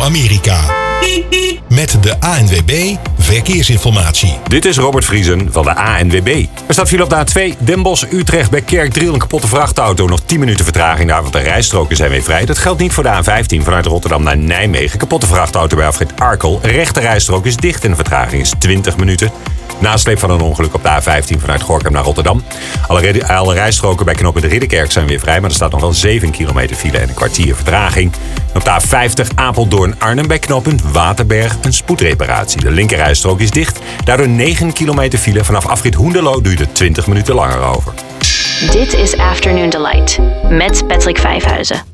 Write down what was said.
Amerika. Met de ANWB Verkeersinformatie. Dit is Robert Vriesen van de ANWB. Er staat file op de A2 Den Bosch-Utrecht bij Kerkdriel. Een kapotte vrachtauto, nog 10 minuten vertraging daar, want de rijstroken zijn weer vrij. Dat geldt niet voor de A15 vanuit Rotterdam naar Nijmegen. Kapotte vrachtauto bij afrit Arkel. Rechte rijstrook is dicht en de vertraging is 20 minuten. Nasleep van een ongeluk op de A15 vanuit Gorinchem naar Rotterdam. Alle rijstroken bij knooppunt Ridderkerk zijn weer vrij, maar er staat nog wel 7 kilometer file en een kwartier vertraging. Op de A50 Apeldoorn-Arnhem bij knooppunt Waterberg een spoedreparatie. De linkerrijstrook is dicht, daardoor 9 kilometer file. Vanaf afrit Hoenderloo duurt het 20 minuten langer over. Dit is Afternoon Delight met Patrick Vijfhuizen.